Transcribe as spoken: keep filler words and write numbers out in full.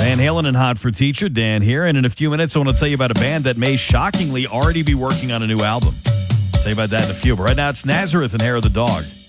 Van Halen and Hot for Teacher. Dan here. And in a few minutes, I want to tell you about a band that may shockingly already be working on a new album. I'll tell you about that in a few. But right now, it's Nazareth and Hair of the Dog.